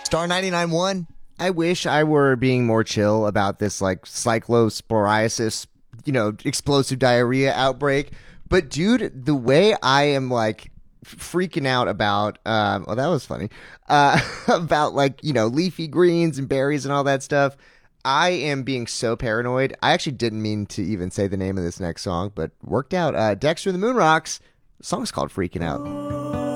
Star 99.1. I wish I were being more chill about this like cyclosporiasis, explosive diarrhea outbreak. But dude, the way I am like freaking out about, well, that was funny, about like, leafy greens and berries and all that stuff. I am being so paranoid. I actually didn't mean to even say the name of this next song, but worked out. Dexter and the Moon Rocks. The song's called Freaking Out.